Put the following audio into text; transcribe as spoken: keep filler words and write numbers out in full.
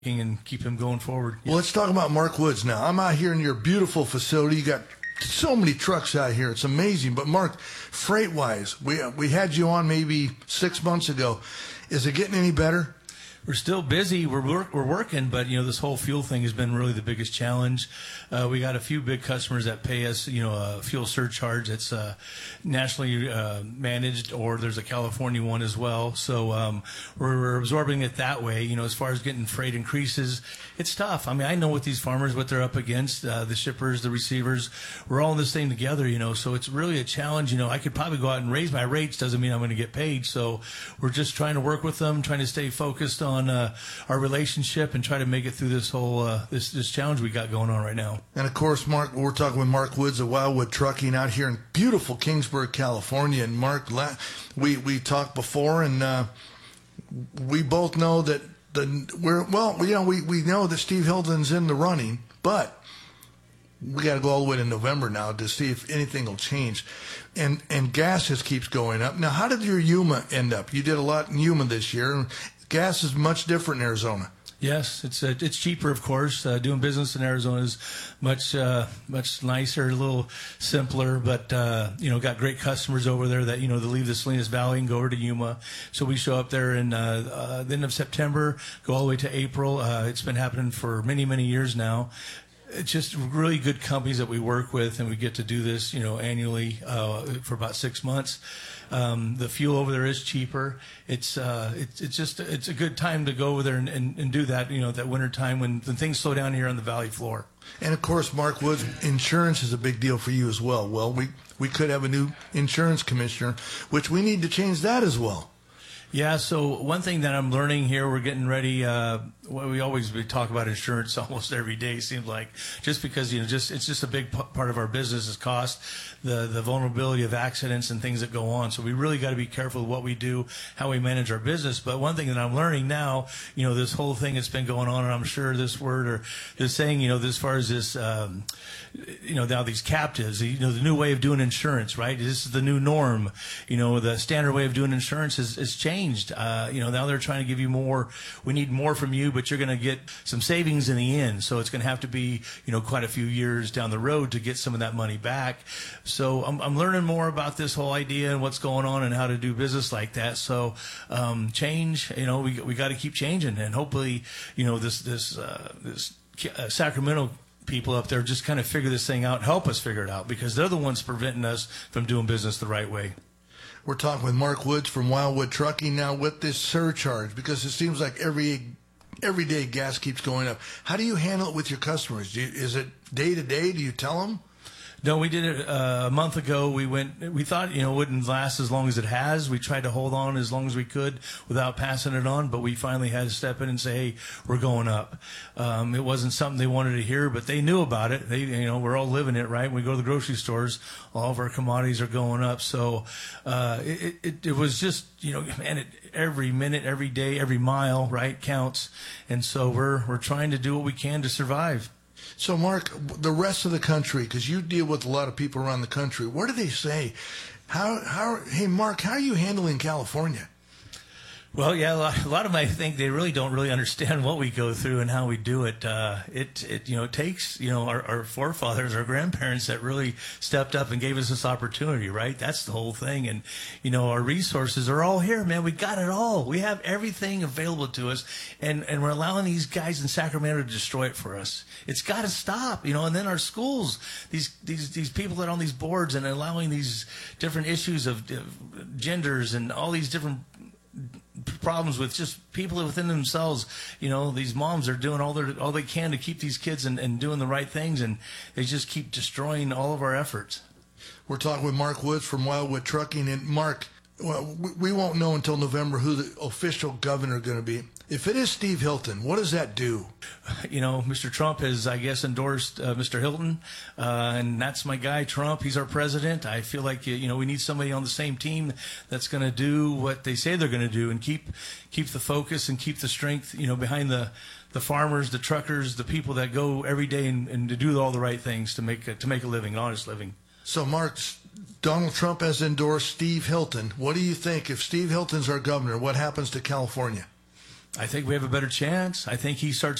and keep him going forward. Well, let's talk about Mark Woods now. I'm out here in your beautiful facility. You got so many trucks out here. It's amazing. But Mark, freight-wise, we we had you on maybe six months ago. Is it getting any better? We're still busy. We're work, we're working, but you know this whole fuel thing has been really the biggest challenge. Uh, we got a few big customers that pay us, you know, a fuel surcharge that's uh, nationally uh, managed, or there's a California one as well. So um, we're, we're absorbing it that way. You know, as far as getting freight increases, it's tough. I mean, I know what these farmers, what they're up against, uh, the shippers, the receivers. We're all in this thing together, you know. So it's really a challenge. You know, I could probably go out and raise my rates. Doesn't mean I'm going to get paid. So we're just trying to work with them, trying to stay focused on. on uh, our relationship and try to make it through this whole uh, this this challenge we got going on right now. And of course, Mark, we're talking with Mark Woods of Wildwood Trucking out here in beautiful Kingsburg, California. And Mark, we we talked before, and uh, we both know that the we're well, you know, we we know that Steve Hilton's in the running, but we got to go all the way to November now to see if anything will change. And and gas just keeps going up. Now, how did your Yuma end up? You did a lot in Yuma this year. Gas is much different in Arizona. Yes, it's uh, it's cheaper, of course. Uh, doing business in Arizona is much uh, much nicer, a little simpler, but uh, you know, got great customers over there that you know they leave the Salinas Valley and go over to Yuma. So we show up there in uh, uh, the end of September, go all the way to April. Uh, it's been happening for many many years now. It's just really good companies that we work with, and we get to do this, you know, annually uh, for about six months. Um, the fuel over there is cheaper. It's uh, it's it's just it's a good time to go over there and, and, and do that, you know, that winter time when, when things slow down here on the valley floor. And of course, Mark Woods, insurance is a big deal for you as well. Well, we we could have a new insurance commissioner, which we need to change that as well. Yeah, so one thing that I'm learning here, we're getting ready. Uh, well, we always we talk about insurance almost every day. It seems like just because you know, just it's just a big p- part of our business is cost, the the vulnerability of accidents and things that go on. So we really got to be careful of what we do, how we manage our business. But one thing that I'm learning now, you know, this whole thing that's been going on, and I'm sure this word or this saying, you know, as far as this, um, you know, now these captives, you know, the new way of doing insurance, right? This is the new norm. You know, the standard way of doing insurance is is changed. Uh, you know, now they're trying to give you more. We need more from you, but you're going to get some savings in the end. So it's going to have to be, you know, quite a few years down the road to get some of that money back. So I'm, I'm learning more about this whole idea and what's going on and how to do business like that. So um, change, you know, we we got to keep changing, and hopefully, you know, this this uh, this uh, Sacramento people up there just kind of figure this thing out, help us figure it out, because they're the ones preventing us from doing business the right way. We're talking with Mark Woods from Wildwood Trucking now with this surcharge, because it seems like every every day gas keeps going up. How do you handle it with your customers? Do you, is it day to day? Do you tell them? No, we did it uh, a month ago. We went. We thought, you know, it wouldn't last as long as it has. We tried to hold on as long as we could without passing it on, but we finally had to step in and say, "Hey, we're going up." Um, it wasn't something they wanted to hear, but they knew about it. They, you know, we're all living it, right? When we go to the grocery stores, all of our commodities are going up. So uh, it, it, it was just, you know, man, it, every minute, every day, every mile, right, counts. And so we're we're trying to do what we can to survive. So, Mark, the rest of the country, because you deal with a lot of people around the country, what do they say? How, how, hey, Mark, how are you handling California? Well, yeah, a lot, a lot of them, I think they really don't really understand what we go through and how we do it. Uh, it, it, you know, it takes, you know, our, our forefathers, our grandparents that really stepped up and gave us this opportunity, right? That's the whole thing. And, you know, our resources are all here, man. We got it all. We have everything available to us, and, and we're allowing these guys in Sacramento to destroy it for us. It's got to stop, you know. And then our schools, these, these, these people that are on these boards and allowing these different issues of, of genders and all these different problems with just people within themselves. You know, these moms are doing all their all they can to keep these kids and, and doing the right things, and they just keep destroying all of our efforts. We're talking with Mark Woods from Wildwood Trucking. And Mark, well, we won't know until November who the official governor is going to be. If it is Steve Hilton, what does that do? You know, Mister Trump has, I guess, endorsed uh, Mister Hilton, uh, and that's my guy, Trump. He's our president. I feel like, you know, we need somebody on the same team that's going to do what they say they're going to do and keep keep the focus and keep the strength, you know, behind the, the farmers, the truckers, the people that go every day and, and to do all the right things to make a, to make a living, an honest living. So, Mark, Donald Trump has endorsed Steve Hilton. What do you think if Steve Hilton's our governor? What happens to California? I think we have a better chance. I think he starts